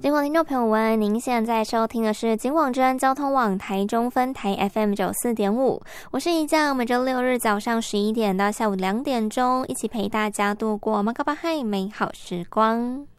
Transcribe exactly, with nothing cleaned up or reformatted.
金广听众朋友们，您现在收听的是金广之声交通网台中分台 F M 九四点五，我是宜酱，每周六日早上十一点到下午两点钟，一起陪大家度过马卡巴嗨美好时光。